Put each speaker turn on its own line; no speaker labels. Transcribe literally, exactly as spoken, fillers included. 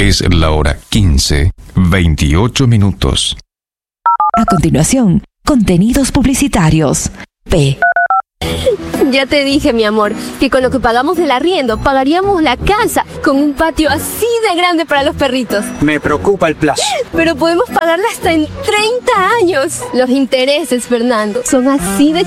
Es la hora quince, veintiocho minutos.
A continuación, contenidos publicitarios. P.
Ya te dije, mi amor, que con lo que pagamos del arriendo pagaríamos la casa con un patio así de grande para los perritos.
Me preocupa el plazo.
Pero podemos pagarla hasta en treinta años. Los intereses, Fernando, son así de